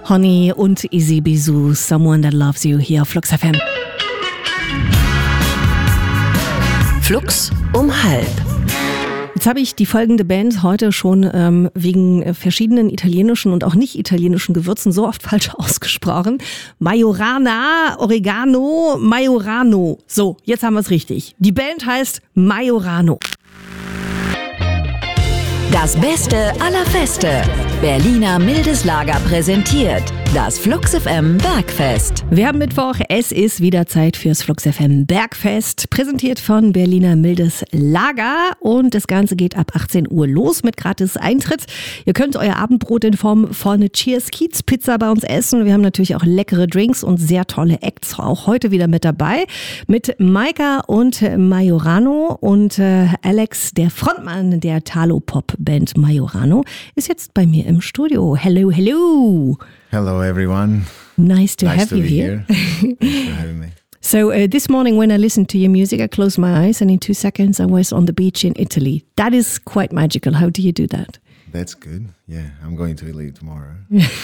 Honey und Easy Bisou, Someone That Loves You hier auf Flux FM. Flux um 12:30. Jetzt habe ich die folgende Band heute schon wegen verschiedenen italienischen und auch nicht italienischen Gewürzen so oft falsch ausgesprochen. Majorana, Oregano, Majorano. So, jetzt haben wir es richtig. Die Band heißt Majorano. Das Beste aller Feste. Berliner Mildes Lager präsentiert das Flux FM Bergfest. Wir haben Mittwoch, es ist wieder Zeit fürs Flux FM Bergfest, präsentiert von Berliner Mildes Lager und das Ganze geht ab 18 Uhr los mit gratis Eintritt. Ihr könnt euer Abendbrot in Form von eine Cheers Kiez Pizza bei uns essen. Wir haben natürlich auch leckere Drinks und sehr tolle Acts auch heute wieder mit dabei mit Maika und Majorano und Alex, der Frontmann der Talo-Pop-Band Majorano, ist jetzt bei mir im Studio. Hello, hello! Hello, everyone. Nice to have you here. Thanks for having me. So this morning when I listened to your music, I closed my eyes and in 2 seconds I was on the beach in Italy. That is quite magical. How do you do that? That's good. Yeah, I'm going to Italy tomorrow.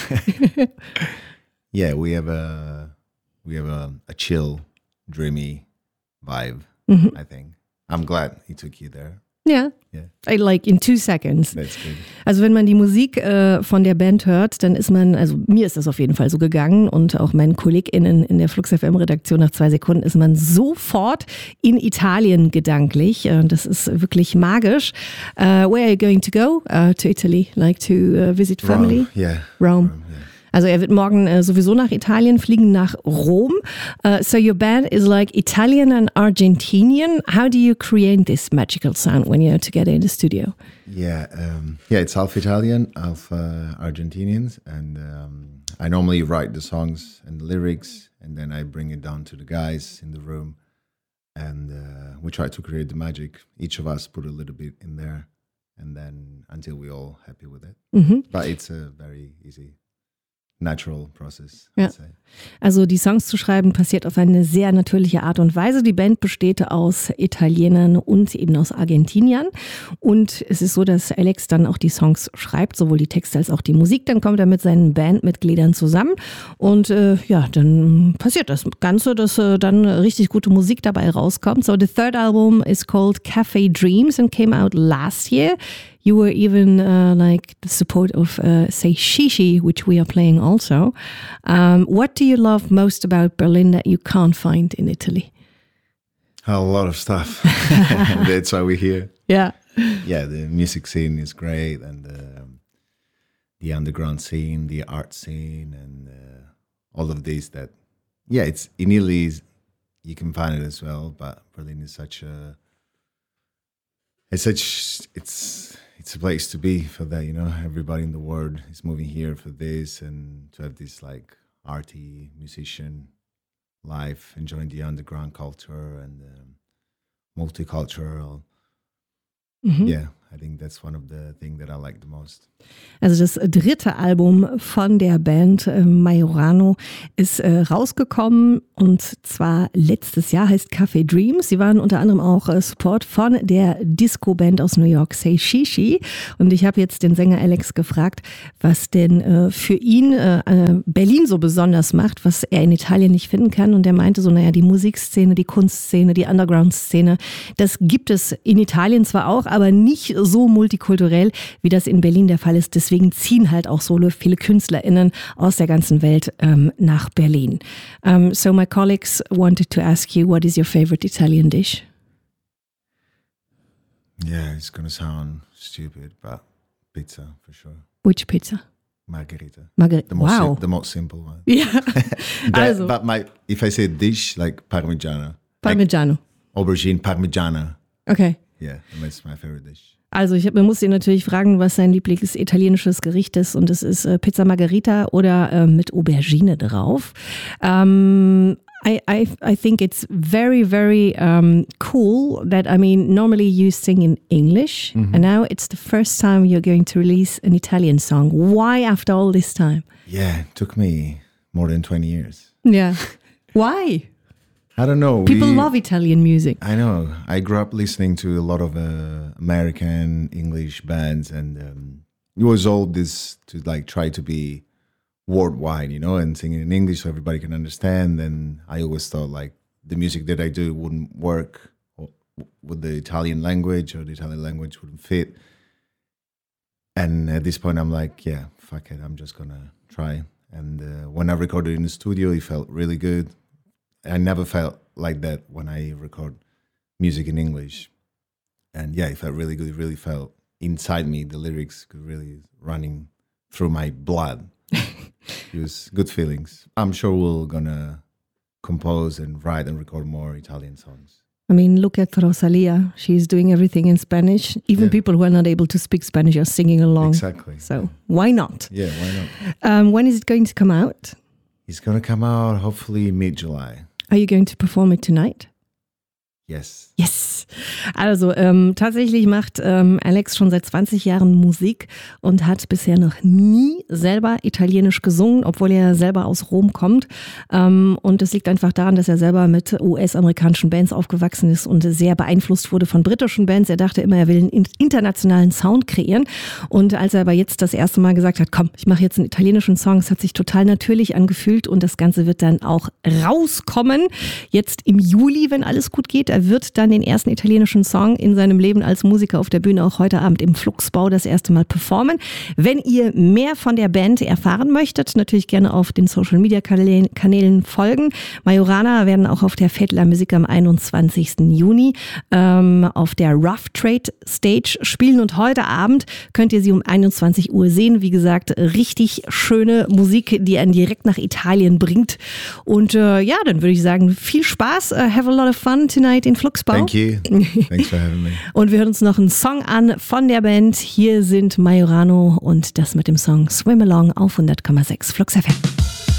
Yeah, we have a chill, dreamy vibe, I think. I'm glad he took you there. Ja, Yeah. like in 2 seconds. That's good. Also wenn man die Musik von der Band hört, dann ist man, also mir ist das auf jeden Fall so gegangen und auch meinen KollegInnen in der Flux FM Redaktion nach 2 Sekunden ist man sofort in Italien gedanklich. Das ist wirklich magisch. Where are you going to go to Italy? Like to visit family? Rome, yeah. Rome. Yeah. Also er wird morgen sowieso nach Italien fliegen, nach Rom. So your band is like Italian and Argentinian. How do you create this magical sound when you're together in the studio? Yeah, it's half Italian, half Argentinians, and I normally write the songs and the lyrics, and then I bring it down to the guys in the room, and we try to create the magic. Each of us put a little bit in there, and then until we're all happy with it. But it's a very easy, natural process, Ja. I'd say. Also die Songs zu schreiben passiert auf eine sehr natürliche Art und Weise. Die Band besteht aus Italienern und eben aus Argentiniern. Und es ist so, dass Alex dann auch die Songs schreibt, sowohl die Texte als auch die Musik. Dann kommt er mit seinen Bandmitgliedern zusammen. Und dann passiert das Ganze, dass dann richtig gute Musik dabei rauskommt. So the third album is called Cafe Dreams and came out last year. You were even like the support of Say Shishi, which we are playing also. What do you love most about Berlin that you can't find in Italy? A lot of stuff. That's why we're here. Yeah. Yeah, the music scene is great, and the underground scene, the art scene, and all of these. That, yeah, it's in Italy. You can find it as well, but Berlin is it's a place to be for that. You know, everybody in the world is moving here for this, and to have this like arty musician life, enjoying the underground culture and multicultural. Yeah, I think that's one of the things that I like the most. Also das dritte Album von der Band Majorano ist rausgekommen und zwar letztes Jahr, heißt Cafe Dreams. Sie waren unter anderem auch Support von der Disco-Band aus New York, Say Shishi. Und ich habe jetzt den Sänger Alex gefragt, was denn für ihn Berlin so besonders macht, was er in Italien nicht finden kann. Und er meinte so, naja, die Musikszene, die Kunstszene, die Underground-Szene, das gibt es in Italien zwar auch, aber nicht so multikulturell, wie das in Berlin der Fall ist. Deswegen ziehen halt auch so viele KünstlerInnen aus der ganzen Welt nach Berlin. So my colleagues wanted to ask you, what is your favorite Italian dish? Yeah, it's gonna sound stupid, but pizza for sure. Which pizza? Margherita. Wow. The most simple one. Ja, also. But if I say dish, like Parmigiana. Parmigiano. Like Aubergine Parmigiana. Okay. Yeah, that's my favorite dish. Also man muss ihn natürlich fragen, was sein Lieblings-italienisches Gericht ist und es ist Pizza Margherita oder mit Aubergine drauf. I think it's very, very cool that, I mean, normally you sing in English and now it's the first time you're going to release an Italian song. Why after all this time? Yeah, it took me more than 20 years. Yeah. Why? I don't know. People love Italian music. I know. I grew up listening to a lot of American English bands, and it was all this to like try to be worldwide, and singing in English so everybody can understand. And I always thought like the music that I do wouldn't work with the Italian language, or the Italian language wouldn't fit. And at this point, I'm like, yeah, fuck it, I'm just gonna try. And when I recorded in the studio, it felt really good. I never felt like that when I record music in English. And yeah, it felt really good. It really felt inside me. The lyrics could really running through my blood. It was good feelings. I'm sure we're gonna compose and write and record more Italian songs. I mean, look at Rosalia. She's doing everything in Spanish. Even people who are not able to speak Spanish are singing along. Exactly. So why not? Yeah, why not? When is it going to come out? It's going to come out hopefully mid-July. Are you going to perform it tonight? Yes. Yes. Also tatsächlich macht Alex schon seit 20 Jahren Musik und hat bisher noch nie selber Italienisch gesungen, obwohl er selber aus Rom kommt. Und es liegt einfach daran, dass er selber mit US-amerikanischen Bands aufgewachsen ist und sehr beeinflusst wurde von britischen Bands. Er dachte immer, er will einen internationalen Sound kreieren. Und als er aber jetzt das erste Mal gesagt hat, komm, ich mache jetzt einen italienischen Song, es hat sich total natürlich angefühlt und das Ganze wird dann auch rauskommen. Jetzt im Juli, wenn alles gut geht. Er wird dann den ersten italienischen Song in seinem Leben als Musiker auf der Bühne auch heute Abend im Fluxbau das erste Mal performen. Wenn ihr mehr von der Band erfahren möchtet, natürlich gerne auf den Social-Media-Kanälen folgen. Majorana werden auch auf der Fête de la Musique am 21. Juni auf der Rough Trade Stage spielen und heute Abend könnt ihr sie um 21 Uhr sehen. Wie gesagt, richtig schöne Musik, die einen direkt nach Italien bringt. Und ja, dann würde ich sagen, viel Spaß, have a lot of fun tonight in Fluxbau. Thank you. Thanks for having me. Und wir hören uns noch einen Song an von der Band. Hier sind Majorano und das mit dem Song Swim Along auf 100,6 Flux FM.